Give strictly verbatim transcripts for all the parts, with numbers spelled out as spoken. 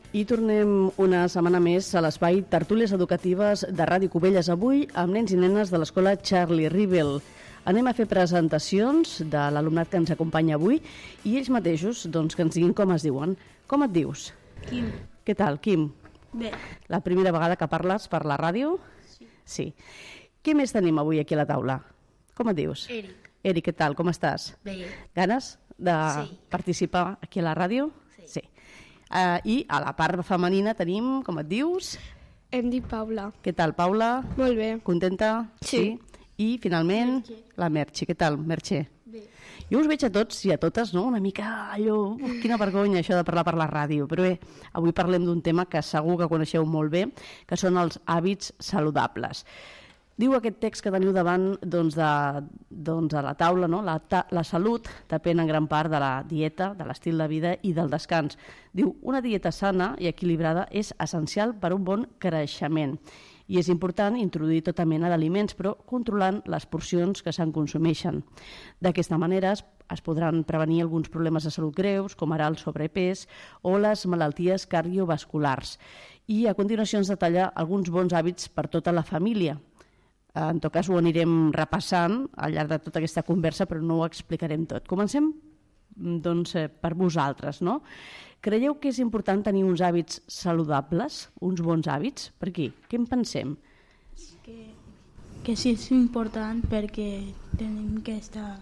I tornem una setmana més a l'espai Tertúlies Educatives de Ràdio Cubelles, avui amb nens i nenes de l'escola Charlie Rivel. Anem a fer presentacions de l'alumnat que ens acompanya avui i ells mateixos doncs, que ens diguin com es diuen. Com et dius? Quim. Què tal, Quim? Bé. La primera vegada que parles per la ràdio? Sí. Sí. Què més tenim avui aquí a la taula? Com et dius? Eric. Eric, què tal? Com estàs? Bé. Ganes de Sí. participar aquí a la ràdio? Sí. Sí. Uh, I a la part femenina tenim, com et dius? Em dic Paula. Què tal, Paula? Molt bé. Contenta? Sí. I finalment, Merche. la Merche. Què tal, Merche? Bé. Jo us veig a tots i a totes, no?, una mica allò... Uf, quina vergonya, això de parlar per la ràdio. Però bé, avui parlem d'un tema que segur que coneixeu molt bé, que són els hàbits saludables. Diu aquest text que teniu davant doncs, de, doncs, a la taula, no? la, ta la salut depèn en gran part de la dieta, de l'estil de vida i del descans. Diu, una dieta sana i equilibrada és essencial per a un bon creixement i és important introduir tota mena d'aliments, però controlant les porcions que se'n consumeixen. D'aquesta manera es, es podran prevenir alguns problemes de salut greus, com ara el sobrepès o les malalties cardiovasculars. I a continuació ens detalla alguns bons hàbits per tota la família. En tot cas, ho anirem repassant al llarg de tota aquesta conversa, però no ho explicarem tot. Comencem doncs, per vosaltres, no? Creieu que és important tenir uns hàbits saludables, uns bons hàbits? Per aquí, què en pensem? Que, que sí és important perquè tenim que estar...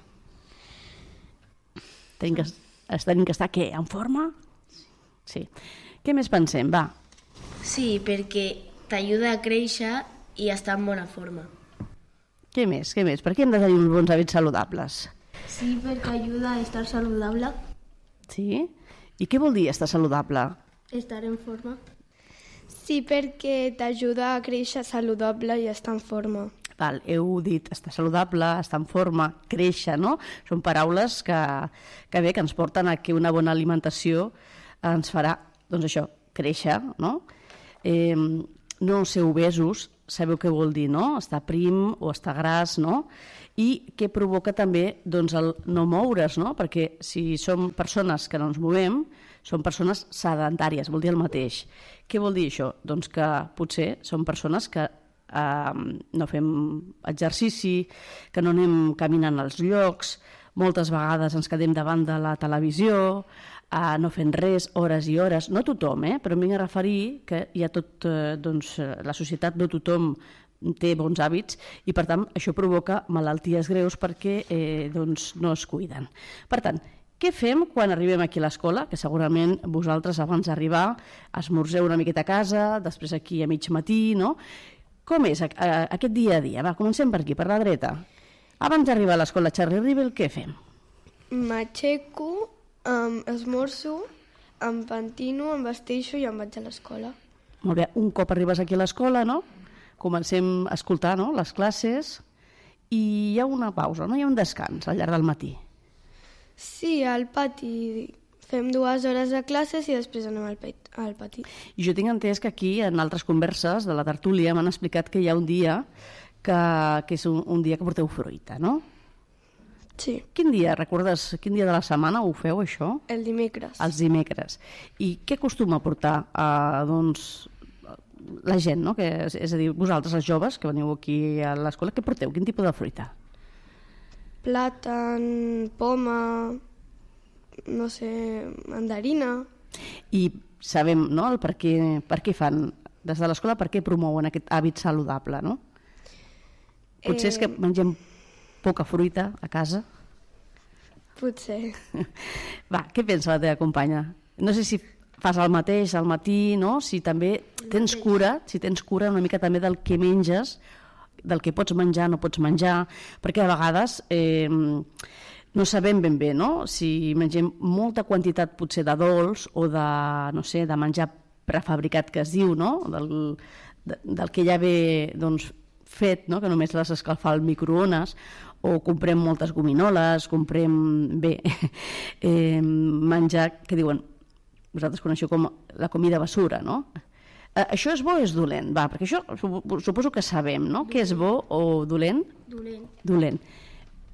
Tenim que, tenim que estar, què, en forma? Sí. Què més pensem? Va. Sí, perquè t'ajuda a créixer i estar en bona forma. Què més? Què més? Per què hem de tenir uns bons hàbits saludables? Sí, perquè ajuda a estar saludable. Sí? I què vol dir estar saludable? Estar en forma. Sí, perquè t'ajuda a créixer saludable i estar en forma. Val, heu dit estar saludable, estar en forma, créixer, no? Són paraules que, que bé, que ens porten a que una bona alimentació ens farà, doncs això, créixer, no? Eh, no ser obesos, sabeu què vol dir, no? Estar prim o estar gras, no? I què provoca també doncs, el no moure's, no? Perquè si som persones que no ens movem, són persones sedentàries, vol dir el mateix. Què vol dir això? Doncs que potser són persones que eh, no fem exercici, que no anem caminant als llocs, moltes vegades ens quedem davant de la televisió, Uh, no fent res, hores i hores, no tothom, eh? Però em vinc a referir que hi ha tot, eh, doncs, la societat, no tothom té bons hàbits i per tant això provoca malalties greus perquè eh, doncs, no es cuiden. Per tant, què fem quan arribem aquí a l'escola? Que segurament vosaltres abans d'arribar esmorzeu una miqueta a casa, després aquí a mig matí, no? Com és aquest dia a dia? Va, comencem per aquí, per la dreta. Abans d'arribar a l'escola Charlie Rivel, què fem? M'aixeco, Um, esmorzo, em pentino, em vesteixo i em vaig a l'escola. Molt bé, un cop arribes aquí a l'escola, no? Comencem a escoltar, no?, les classes i hi ha una pausa, no? Hi ha un descans al llarg del matí. Sí, al pati fem dues hores de classes i després anem al, pet, al pati. I jo tinc entès que aquí, en altres converses de la tertúlia, m'han explicat que hi ha un dia que, que és un, un dia que porteu fruita, no? Sí. Quin dia, recordes, quin dia de la setmana ho feu, això? El dimecres. Els dimecres. I què acostuma a portar eh, doncs, la gent, no? Que, és, és a dir, vosaltres, els joves, que veniu aquí a l'escola, què porteu? Quin tipus de fruita? Plàtan, poma, no sé, mandarina. I sabem, no?, el per què, per què fan, des de l'escola, per què promouen aquest hàbit saludable, no? Potser eh... és que mengem poca fruita a casa? Potser. Va, què pensa la teva companya? No sé si fas el mateix al matí, no? Si també tens cura, si tens cura una mica també del que menges, del que pots menjar, no pots menjar, perquè a vegades eh, no sabem ben bé, no? Si mengem molta quantitat potser de dolç o de, no sé, de menjar prefabricat que es diu, no? Del, de, del que ja ve, doncs, fet, no? Que només l'has d'escalfar al microones, o comprem moltes gominoles, comprem, bé, eh, menjar, que diuen, vosaltres coneixeu com la comida basura, no? Eh, això és bo o és dolent? Va, perquè això suposo que sabem, no? Què és bo o dolent? Dolent. Dolent.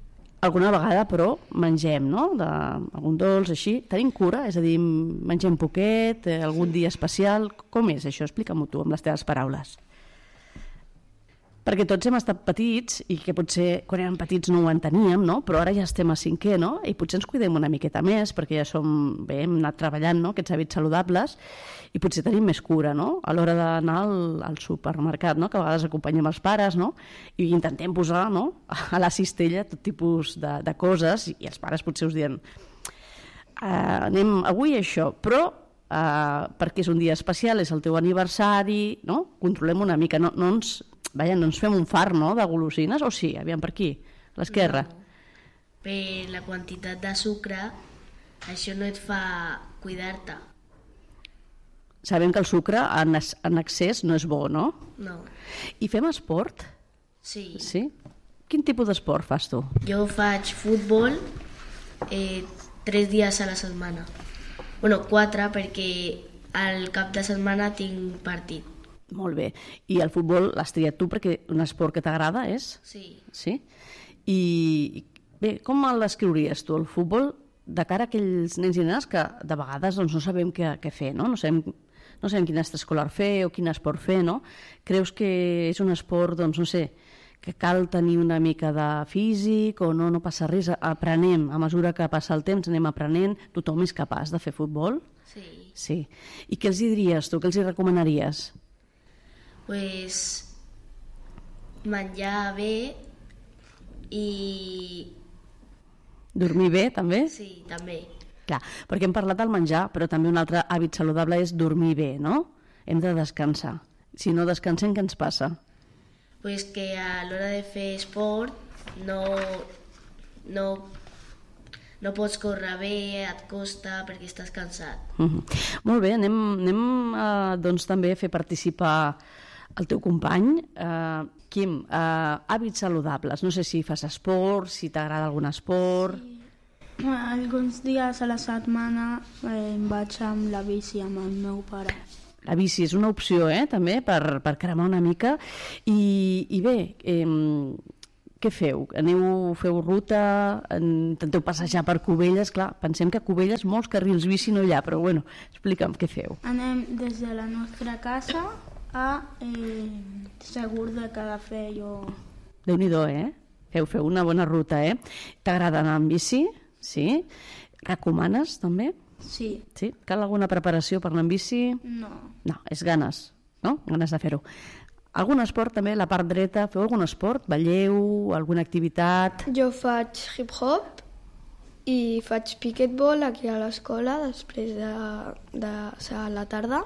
alguna vegada, però, mengem, no? De, algun dolç, així. Tenim cura? És a dir, mengem poquet, eh, algun dia especial? Com és això? Explica-m'ho tu, amb les teves paraules. Perquè tots hem estat petits i que potser quan érem petits no ho enteníem, no? Però ara ja estem a cinquè, no? I potser ens cuidem una miqueta més perquè ja som, bé, hem anat treballant, no? Aquests hàbits saludables i potser tenim més cura, no? A l'hora d'anar al, al supermercat, no? Que a vegades acompanyem els pares, no? I intentem posar, no? A la cistella tot tipus de, de coses i els pares potser us diuen eh, anem avui a això, però eh, perquè és un dia especial, és el teu aniversari, no? Controlem una mica, no, no ens... Vaja, no ens fem un far, no?, de golosines, o sí? Aviam, per aquí, a l'esquerra. No. Per la quantitat de sucre, això no et fa cuidar-te. Sabem que el sucre en, en excés no és bo, no? No. I fem esport? Sí. Sí? Quin tipus d'esport fas tu? Jo faig futbol eh, tres dies a la setmana. Bueno, quatre, perquè al cap de setmana tinc partit. Molt bé. I el futbol l'has triat tu perquè un esport que t'agrada és? Sí. Sí? I bé, com el descriuries tu, el futbol, de cara a aquells nens i nenes que de vegades doncs, no sabem què, què fer, no? No sabem, no sabem quin extraescolar fer o quin esport fer, no? Creus que és un esport, doncs, no sé, que cal tenir una mica de físic o no, no passa res, aprenem, a mesura que passa el temps anem aprenent, tothom és capaç de fer futbol? Sí. Sí. I què els hi diries tu, què els hi recomanaries? Pues menjar bé i... Dormir bé, també? Sí, també. Clar, perquè hem parlat del menjar, però també un altre hàbit saludable és dormir bé, no? Hem de descansar. Si no descansem, què ens passa? Pues que a l'hora de fer esport no, no, no pots córrer bé, et costa perquè estàs cansat. Mm-hmm. Molt bé, anem, anem eh, doncs també a fer participar el teu company. Eh, Quim, eh, hàbits saludables. No sé si fas esport, si t'agrada algun esport... Sí. Alguns dies a la setmana eh, vaig amb la bici amb el meu pare. La bici és una opció, eh, també, per, per cremar una mica. I, i bé, eh, què feu? Aneu, feu ruta, intenteu passejar per Cubelles? Clar, pensem que a Cubelles molts carrils bici no hi ha, però bueno, explica'm què feu. Anem des de la nostra casa a eh, Segur de Calafell. Déu-n'hi-do, eh? Feu, feu una bona ruta, eh? T'agrada anar amb bici? Sí? Recomanes, també? Sí. Sí? Cal alguna preparació per anar amb bici? No. No, és ganes, no? Ganes de fer-ho. Algun esport també, la part dreta, feu algun esport? Balleu, alguna activitat? Jo faig hip-hop i faig piquetbol aquí a l'escola després de, de ser a la tarda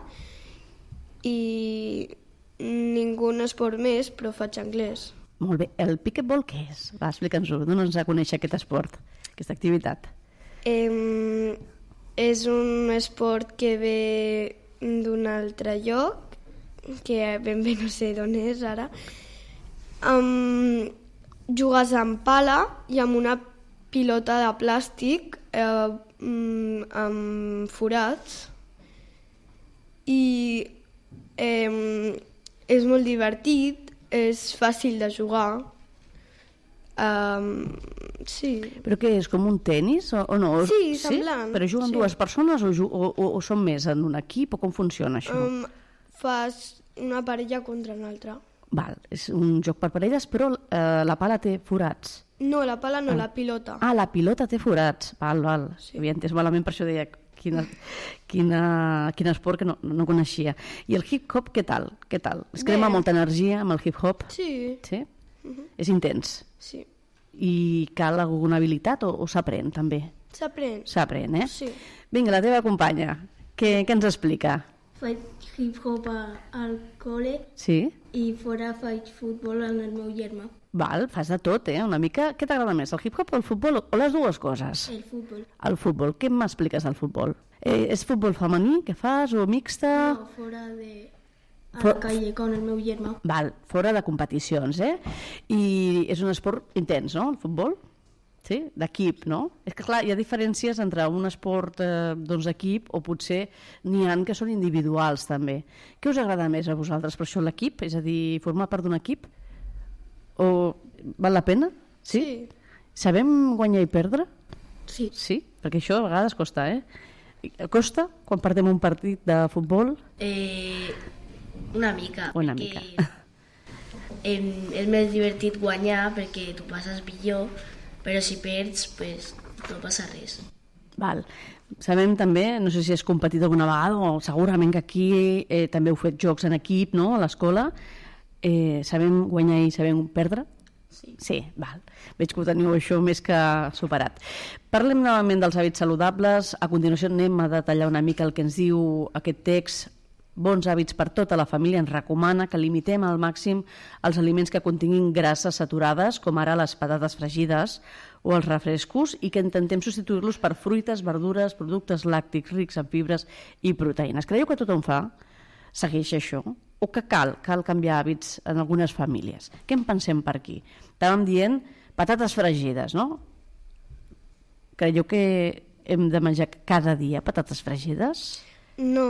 i ningú esport més, però faig anglès. Molt bé. El piquetbol què és? Va, explica'ns-ho. Dona'ns a conèixer aquest esport, aquesta activitat. Eh, és un esport que ve d'un altre lloc, que ben bé no sé d'on és ara. Um, jugues amb pala i amb una pilota de plàstic eh, amb forats i eh, és molt divertit, és fàcil de jugar. Um, sí. Però què és, com un tennis o, o no? Sí, semblant. Sí? Però juguen sí. dues persones o, o, o, o són més en un equip o com funciona això? Um, fas una parella contra una altra. Val, és un joc per parelles, però eh, la pala té forats. No, la pala no, ah. la pilota. Ah, la pilota té forats. Val, val. Sí. Havia entès malament, per això deia quina, quina, quin esport que no, no coneixia. I el hip-hop, què tal? Què tal? Es crema molta energia amb el hip-hop? Sí. Sí? Uh-huh. És intens? Sí. I cal alguna habilitat o, o s'aprèn, també? S'aprèn. S'aprèn, eh? Sí. Vinga, la teva companya, què, què ens explica? Faig hip-hop al col·le Sí? i fora faig futbol amb el meu germà. Val, fas de tot, eh? Una mica... Què t'agrada més, el hip-hop o el futbol? O les dues coses? El futbol. El futbol. Què m'expliques del futbol? Eh, és futbol femení que fas o mixta? No, fora de... a For... la calle con el meu germà. Val, fora de competicions, eh? I és un esport intens, no?, el futbol? Sí? D'equip, no? És que, clar, hi ha diferències entre un esport eh, doncs, d'equip o potser n'hi ha que són individuals, també. Què us agrada més a vosaltres? Per això l'equip? És a dir, formar part d'un equip? O val la pena? Sí? Sí. Sabem guanyar i perdre? Sí. Sí? Perquè això a vegades costa, eh? Costa quan perdem un partit de futbol? Eh, una mica. Una perquè, mica. Em, és més divertit guanyar perquè tu passes millor, però si perds, pues, no passa res. Val. Sabem també, no sé si has competit alguna vegada, o segurament que aquí eh, també heu fet jocs en equip, no?, a l'escola. Eh, sabem guanyar i sabem perdre? Sí. Sí, val. Veig que ho teniu això més que superat. Parlem novament dels hàbits saludables. A continuació anem a detallar una mica el que ens diu aquest text. Bons hàbits per tota la família ens recomana que limitem al màxim els aliments que continguin grasses saturades, com ara les patates fregides o els refrescos, i que intentem substituir-los per fruites, verdures, productes làctics rics en fibres i proteïnes. Creieu que tothom fa? Segueix això? O que cal, cal canviar hàbits en algunes famílies? Què en pensem per aquí? Estàvem dient patates fregides, no? Creieu que hem de menjar cada dia patates fregides? No.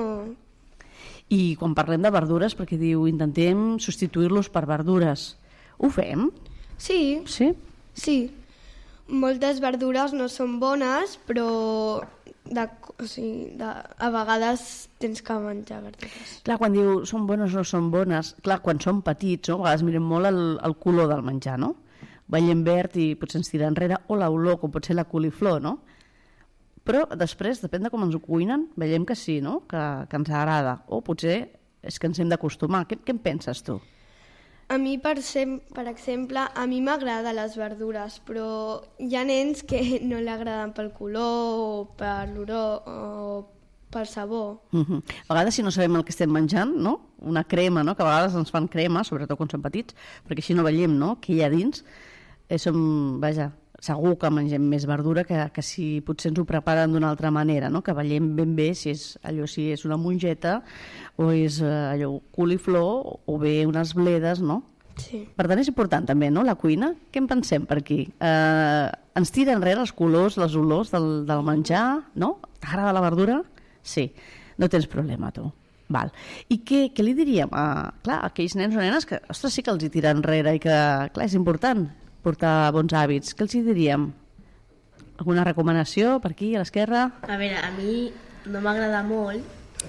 I quan parlem de verdures, perquè diu intentem substituir-los per verdures, ho fem? Sí, Sí? sí. Moltes verdures no són bones, però de, o sigui, de, a vegades tens que menjar verdures. Clar, quan diu són bones o no són bones, clar, quan som petits, no? A vegades mirem molt el, el color del menjar, no? Veiem verd i potser ens tira enrere, o l'olor, com pot ser la coliflor, no? Però després, depèn de com ens ho cuinen, veiem que sí, no? Que, que ens agrada. O potser és que ens hem d'acostumar. Què, què en penses tu? A mi, per, sem per exemple, a mi m'agraden les verdures, però hi ha nens que no li agraden pel color o per l'olor o pel sabor. Uh -huh. A vegades, si no sabem el que estem menjant, no? Una crema, no? Que a vegades ens fan crema, sobretot quan som petits, perquè així no veiem, no?, què hi ha dins. Eh, som, vaja, segur que mengem més verdura que, que si potser ens ho preparen d'una altra manera, no? Que veiem ben bé si és allò, si és una mongeta o és eh, allò coliflor o bé unes bledes, no? Sí. Per tant, és important també, no?, la cuina. Què en pensem per aquí? Eh, ens tira enrere els colors, les olors del, del menjar, no? T'agrada la verdura? Sí. No tens problema, tu. Val. I què, què li diríem a, clar, a aquells nens o nenes que, ostres, sí que els hi tira enrere i que, clar, és important portar bons hàbits. Què els hi diríem? Alguna recomanació per aquí, a l'esquerra? A veure, a mi no m'agrada molt,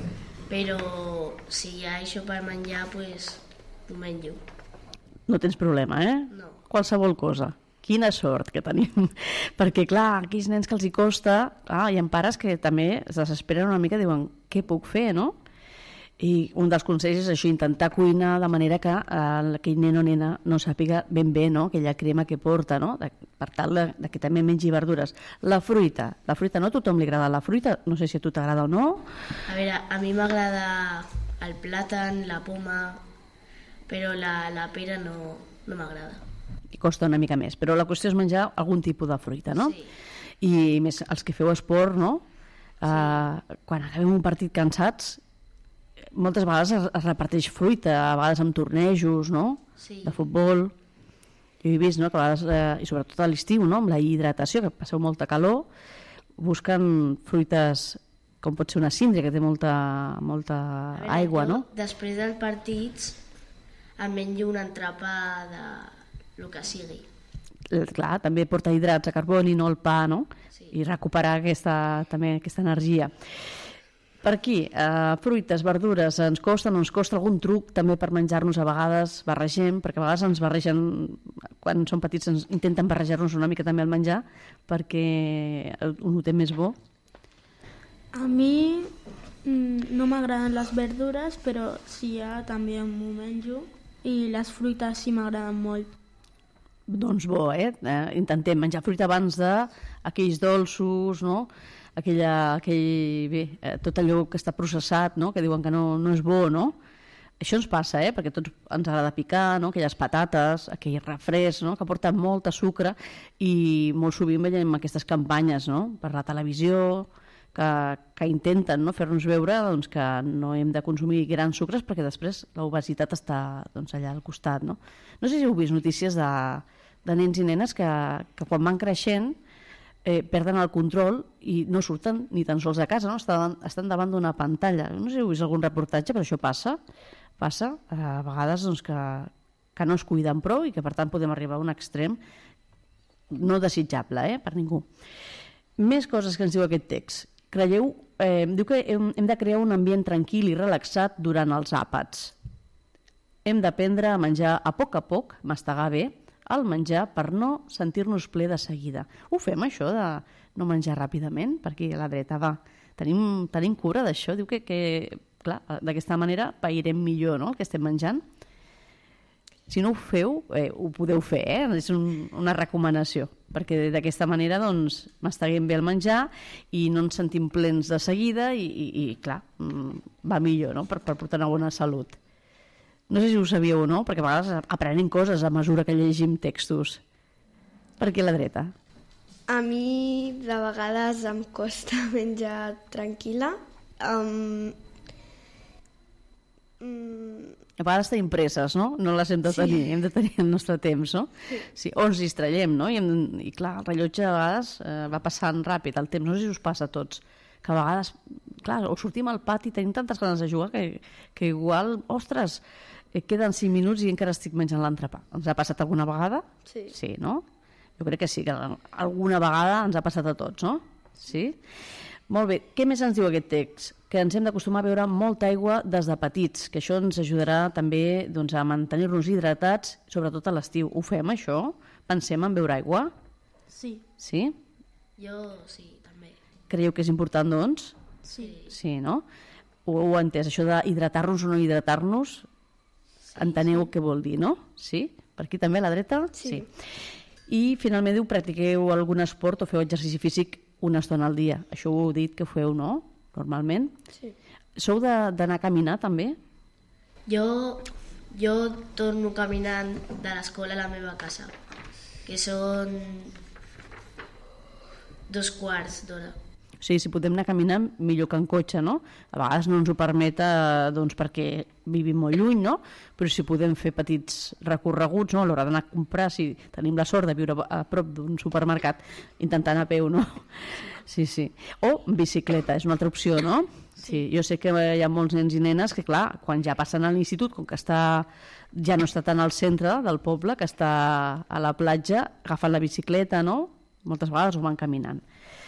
però si hi ha això per menjar, pues, ho menjo. No tens problema, eh? No. Qualsevol cosa. Quina sort que tenim. Perquè, clar, aquells nens que els hi costa, ah, hi ha pares que també es desesperen una mica, diuen, què puc fer, no? I un dels consells és això, intentar cuinar de manera que eh, aquell nen o nena no sàpiga ben bé, no?, aquella crema que porta, no?, de, per tal de, de que també mengi verdures. La fruita, la fruita no a tothom li agrada la fruita, no sé si a tu t'agrada o no. A veure, a mi m'agrada el plàtan, la poma, però la, la pera no, no m'agrada. I costa una mica més, però la qüestió és menjar algun tipus de fruita, no? Sí. I més els que feu esport, no? Uh, quan acabem un partit cansats, moltes vegades es, es reparteix fruita, a vegades amb tornejos, no?, Sí. de futbol. Jo he vist, no?, que a vegades, eh, i sobretot a l'estiu, no?, amb la hidratació, que passeu molta calor, busquen fruites com pot ser una síndria, que té molta, molta A veure, aigua, jo, no? Després dels partits em menjo un entrepà de lo que sigui. Clar, també porta hidrats de carboni, no el pa, no? Sí. I recuperar aquesta, també aquesta energia. Per aquí, eh, fruites, verdures, ens costa, no ens costa algun truc també per menjar-nos a vegades, barregem, perquè a vegades ens barregen, quan som petits ens intenten barrejar-nos una mica també el menjar perquè ho notem més bo. A mi mm, no m'agraden les verdures, però si hi ha també m'ho menjo, i les fruites sí m'agraden molt. Doncs bo, eh? eh? Intentem menjar fruita abans d'aquells dolços, no? Aquella, aquell, bé, eh, tot allò que està processat, no?, que diuen que no, no és bo, no? Això ens passa, eh?, perquè a tots ens agrada picar, no?, aquelles patates, aquell refresc, no?, que porten molta sucre, i molt sovint veiem aquestes campanyes, no?, per la televisió, que, que intenten, no?, fer-nos veure, doncs, que no hem de consumir grans sucres perquè després l'obesitat està, doncs, allà al costat, no? No sé si heu vist notícies de, de nens i nenes que, que quan van creixent eh, perden el control i no surten ni tan sols de casa, no? Estan, estan davant d'una pantalla. No sé si heu vist algun reportatge, però això passa, passa a vegades doncs, que, que no es cuiden prou i que per tant podem arribar a un extrem no desitjable, eh, per ningú. Més coses que ens diu aquest text. Creieu, eh, diu que hem, hem de crear un ambient tranquil i relaxat durant els àpats. Hem d'aprendre a menjar a poc a poc, mastegar bé, el menjar per no sentir-nos ple de seguida. Ho fem, això, de no menjar ràpidament? Per aquí a la dreta, va. Tenim, tenim cura d'això? Diu que, que clar, d'aquesta manera pairem millor, no?, el que estem menjant. Si no ho feu, eh, ho podeu fer, eh? És un, una recomanació, perquè d'aquesta manera doncs, masteguem bé el menjar i no ens sentim plens de seguida i, i, i clar, va millor, no?, per, per portar una bona salut. No sé si ho sabíeu o no, perquè a vegades aprenem coses a mesura que llegim textos. Per aquí a la dreta. A mi de vegades em costa menjar tranquil·la. Um, um, A vegades tenim presses, no? No les hem de tenir, sí. Hem de tenir el nostre temps, no? Sí. Sí. O ens distraiem, no? I, hem, i clar, el rellotge a vegades eh, va passant ràpid el temps. No sé si us passa a tots, que a vegades, clar, o sortim al pati i tenim tantes ganes de jugar que, que igual, ostres, eh, queden cinc minuts i encara estic menjant l'entrepà. Ens ha passat alguna vegada? Sí. Sí, no? Jo crec que sí, que alguna vegada ens ha passat a tots, no? Sí? Molt bé. Què més ens diu aquest text? Que ens hem d'acostumar a beure molta aigua des de petits, que això ens ajudarà també doncs, a mantenir-nos hidratats, sobretot a l'estiu. Ho fem, això? Pensem en beure aigua? Sí. Sí? Jo sí, també. Creieu que és important, doncs? Sí. Sí, no? Ho heu entès, això d'hidratar-nos o no hidratar-nos? Sí, enteneu sí. Què vol dir, no? Sí? Per aquí també, a la dreta? Sí. Sí. I finalment diu, practiqueu algun esport o feu exercici físic una estona al dia. Això ho heu dit que ho feu, no? Normalment. Sí. Sou d'anar a caminar, també? Jo, jo torno caminant de l'escola a la meva casa, que són dos quarts d'hora. O sigui, si podem anar caminant, millor que en cotxe, no? A vegades no ens ho permet eh, doncs, perquè vivim molt lluny, no? Però si podem fer petits recorreguts, no? A l'hora d'anar a comprar, si tenim la sort de viure a prop d'un supermercat, intentar anar a peu, no? Sí, sí. O bicicleta, és una altra opció, no? Sí. Jo sé que hi ha molts nens i nenes que, clar, quan ja passen a l'institut, com que està, ja no està tan al centre del poble, que està a la platja, agafen la bicicleta, no? Moltes vegades ho van caminant.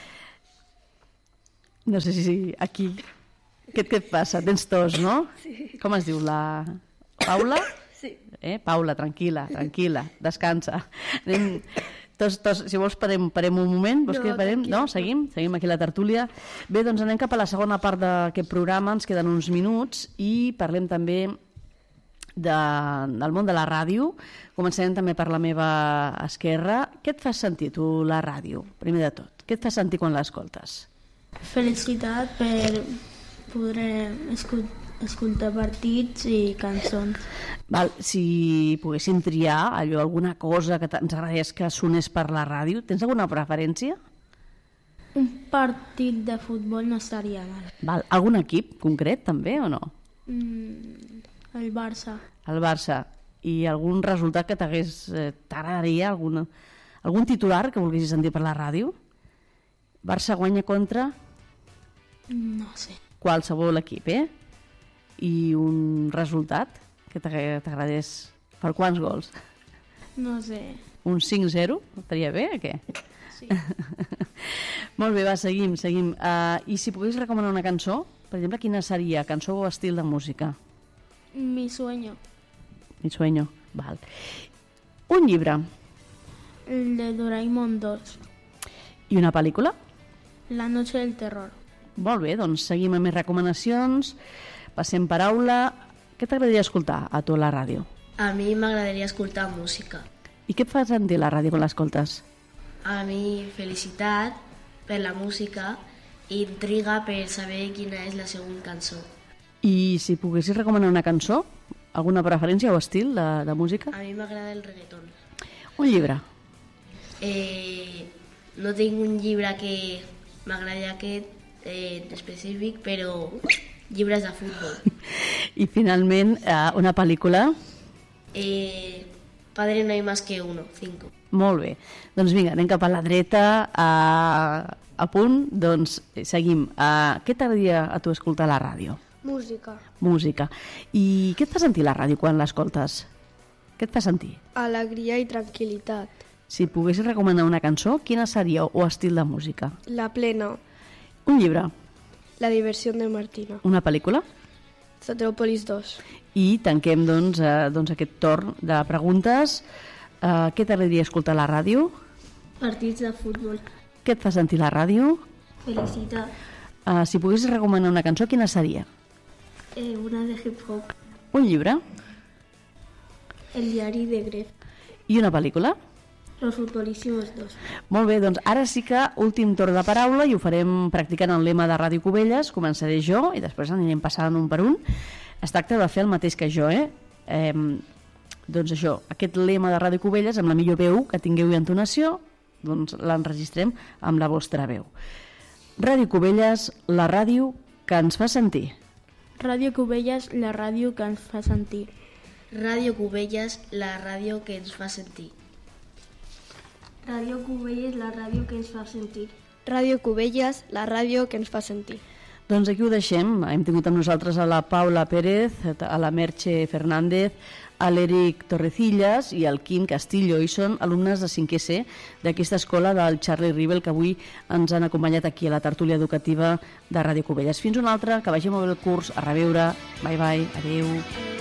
No sé si aquí... Què, què et passa? Tens tos, no? Sí. Com es diu? La Paula? Sí. Eh? Paula, tranquil·la, tranquil·la, descansa. Anem... Tos, tos, si vols parem, parem un moment, vols no, que parem? No, seguim? Seguim aquí a la tertúlia. Bé, doncs anem cap a la segona part d'aquest programa, ens queden uns minuts i parlem també de, del món de la ràdio. Començarem també per la meva esquerra. Què et fa sentir tu la ràdio, primer de tot? Què et fa sentir quan l'escoltes? Felicitat per poder escoltar escoltar partits i cançons. Val, si poguéssim triar allò, alguna cosa que ens agradés que sonés per la ràdio, tens alguna preferència? Un partit de futbol no estaria mal. Val, algun equip concret també o no? Mm, el Barça. El Barça. I algun resultat que t'hagués eh, t'agradaria? Algun, algun titular que volguessis sentir per la ràdio? Barça guanya contra? No sé. Qualsevol equip, eh? I un resultat que t'agradés per quants gols? No sé. Un cinc zero? Estaria bé o què? Sí. Molt bé, va, seguim, seguim. Uh, I si pogués recomanar una cançó, per exemple, quina seria? Cançó o estil de música? Mi sueño. Mi sueño, val. Un llibre. El de Doraemon dos. I una pel·lícula? La noche del terror. Molt bé, doncs seguim amb més recomanacions. Passem paraula. Què t'agradaria escoltar a tu a la ràdio? A mi m'agradaria escoltar música. I què et fa sentir la ràdio quan l'escoltes? A mi felicitat per la música i intriga per saber quina és la següent cançó. I si poguessis recomanar una cançó, alguna preferència o estil de, de música? A mi m'agrada el reggaeton. Un llibre. Eh, no tinc un llibre que m'agradi aquest eh, específic, però llibres de futbol. I finalment, eh, una pel·lícula? Eh, Padre no hay más que uno, cinco. Molt bé. Doncs vinga, anem cap a la dreta, a, a punt, doncs seguim. Uh, què t'agradaria a tu escoltar a la ràdio? Música. Música. I què et fa sentir la ràdio quan l'escoltes? Què et fa sentir? Alegria i tranquil·litat. Si poguessis recomanar una cançó, quina seria o estil de música? La plena. Un llibre? La diversió de Martina. Una pel·lícula? Sotròpolis dos. I tanquem doncs, eh, doncs aquest torn de preguntes. Eh, què t'agradaria escoltar a la ràdio? Partits de futbol. Què et fa sentir la ràdio? Felicitat. Eh, si poguessis recomanar una cançó, quina seria? Eh, una de hip hop. Un llibre? El diari de Gref. I una pel·lícula? Los futbolísimos dos. Molt bé, doncs ara sí que últim torn de paraula i ho farem practicant el lema de Ràdio Cubelles. Començaré jo i després anirem passant un per un. Es tracta de fer el mateix que jo, eh? eh doncs això, aquest lema de Ràdio Cubelles, amb la millor veu que tingueu i entonació, doncs l'enregistrem amb la vostra veu. Ràdio Cubelles, la ràdio que ens fa sentir. Ràdio Cubelles, la ràdio que ens fa sentir. Ràdio Cubelles, la ràdio que ens fa sentir. Ràdio Cubelles, la ràdio que ens fa sentir. Ràdio Cubelles, la ràdio que ens fa sentir. Doncs aquí ho deixem. Hem tingut amb nosaltres a la Paula Pérez, a la Merche Fernández, a l'Eric Torrecillas i al Quim Castillo, i són alumnes de cinquè C d'aquesta escola del Charlie Rivel, que avui ens han acompanyat aquí a la tertúlia educativa de Ràdio Cubelles. Fins una altra, que vagi molt bé el curs, a reveure, bye bye, adeu.